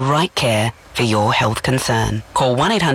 right care for your health concern. Call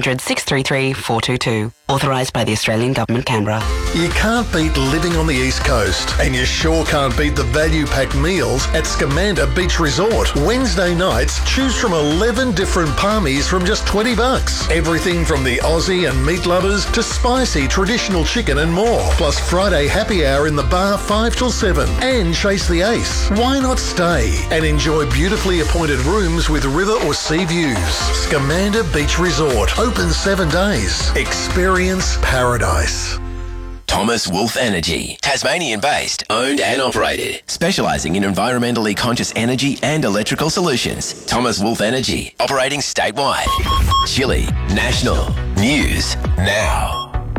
1-800-633-422. Authorised by the Australian Government, Canberra. You can't beat living on the East Coast, and you sure can't beat the value-packed meals at Scamander Beach Resort. Wednesday nights, choose from 11 different palmies from just $20. Everything from the Aussie and meat lovers to spicy traditional chicken and more. Plus Friday happy hour in the bar 5 till 7. And chase the ace. Why not stay and enjoy beautifully appointed rooms with river or sea views? Scamander Beach Resort. Open 7 days. Experience paradise. Thomas Wolf Energy, Tasmanian-based, owned and operated, specialising in environmentally conscious energy and electrical solutions. Thomas Wolf Energy, operating statewide. Chile National News Now.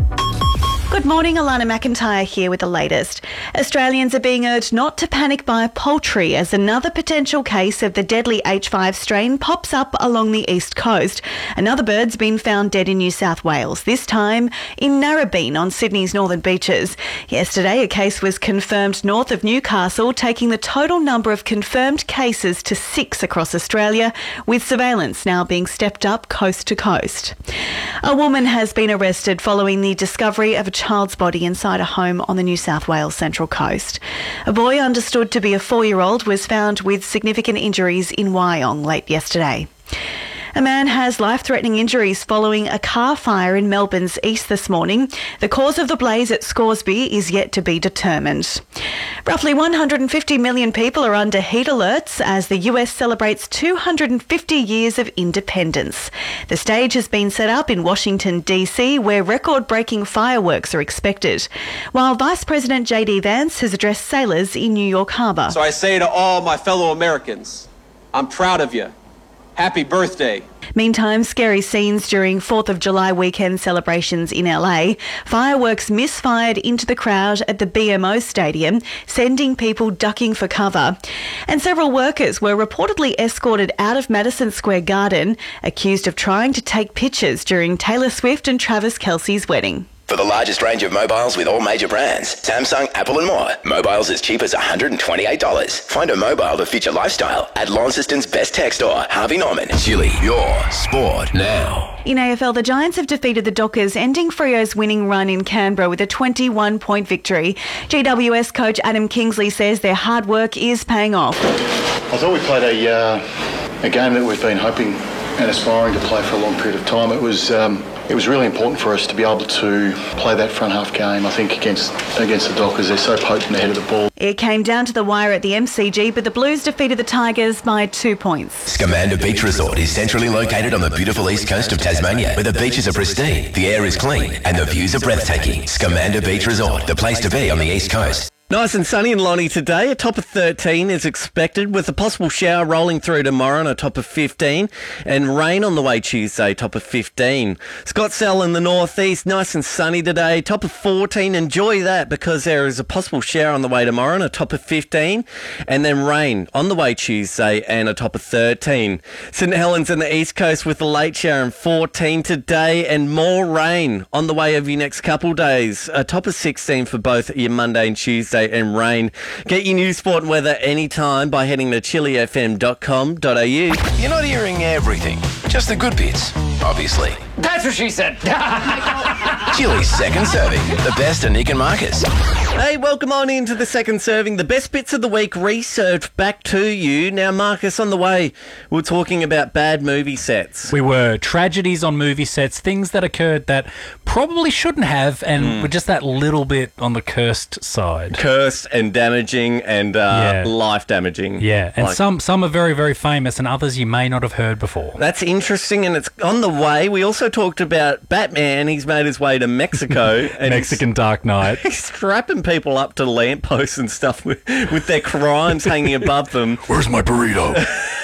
Good morning, Alana McIntyre here with the latest. Australians are being urged not to panic buy poultry as another potential case of the deadly H5 strain pops up along the east coast. Another bird's been found dead in New South Wales, this time in Narrabeen on Sydney's northern beaches. Yesterday, a case was confirmed north of Newcastle, taking the total number of confirmed cases to 6 across Australia, with surveillance now being stepped up coast to coast. A woman has been arrested following the discovery of a child's body inside a home on the New South Wales Central Coast. A boy understood to be a 4-year-old was found with significant injuries in Wyong late yesterday. A man has life-threatening injuries following a car fire in Melbourne's east this morning. The cause of the blaze at Scoresby is yet to be determined. Roughly 150 million people are under heat alerts as the US celebrates 250 years of independence. The stage has been set up in Washington, D.C., where record-breaking fireworks are expected, while Vice President J.D. Vance has addressed sailors in New York Harbour. So I say to all my fellow Americans, I'm proud of you. Happy birthday. Meantime, scary scenes during 4th of July weekend celebrations in LA. Fireworks misfired into the crowd at the BMO Stadium, sending people ducking for cover. And several workers were reportedly escorted out of Madison Square Garden, accused of trying to take pictures during Taylor Swift and Travis Kelce's wedding. For the largest range of mobiles with all major brands, Samsung, Apple and more. Mobiles as cheap as $128. Find a mobile to fit your lifestyle at Launceston's best tech store, Harvey Norman. Chile, your sport now. In AFL, the Giants have defeated the Dockers, ending Freo's winning run in Canberra with a 21-point victory. GWS coach Adam Kingsley says their hard work is paying off. I thought we played a game that we've been hoping and aspiring to play for a long period of time. It was really important for us to be able to play that front half game, I think, against the Dockers. They're so potent ahead of the ball. It came down to the wire at the MCG, but the Blues defeated the Tigers by 2 points. Scamander Beach Resort is centrally located on the beautiful east coast of Tasmania, where the beaches are pristine, the air is clean, and the views are breathtaking. Scamander Beach Resort, the place to be on the east coast. Nice and sunny in Lonnie today. A top of 13 is expected, with a possible shower rolling through tomorrow and a top of 15, and rain on the way Tuesday, top of 15. Scottsdale in the northeast, nice and sunny today, top of 14. Enjoy that because there is a possible shower on the way tomorrow and a top of 15, and then rain on the way Tuesday and a top of 13. St Helens in the east coast with a late shower and 14 today, and more rain on the way over your next couple days. A top of 16 for both your Monday and Tuesday, and rain. Get your news, sport and weather anytime by heading to chilifm.com.au. You're not hearing everything, just the good bits, obviously. That's what she said. Chili's second serving, the best of Nick and Marcus. Hey, welcome on into the second serving, the best bits of the week researched back to you. Now, Marcus, on the way, we're talking about bad movie sets. We were. Tragedies on movie sets, things that occurred that probably shouldn't have, and were just that little bit on the cursed side. Cursed and damaging and life damaging. Yeah, and some are very, very famous, and others you may not have heard before. That's interesting, and it's on the way. We also talked about Batman. He's made his way to Mexico. And Mexican Dark Knight. He's strapping people up to lampposts and stuff with their crimes hanging above them. Where's my burrito?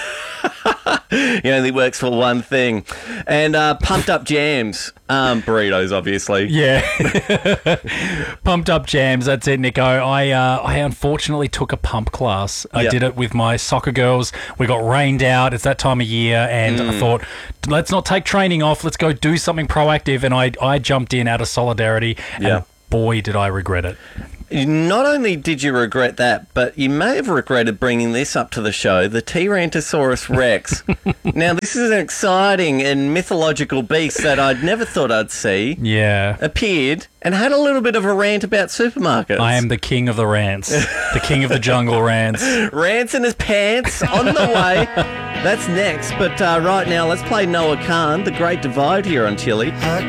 He only works for one thing. And Pumped Up Jams. Burritos, obviously. Yeah. Pumped Up Jams, that's it, Nico. I unfortunately took a pump class. I did it with my soccer girls. We got rained out. It's that time of year. And I thought, let's not take training off. Let's go do something proactive. And I jumped in out of solidarity. And boy, did I regret it. Not only did you regret that, but you may have regretted bringing this up to the show, the Tyrannosaurus Rex. Now, this is an exciting and mythological beast that I'd never thought I'd see. Yeah. Appeared and had a little bit of a rant about supermarkets. I am the king of the rants. The king of the jungle rants. Rants in his pants, on the way. That's next, but right now let's play Noah Khan, The Great Divide here on Chili. I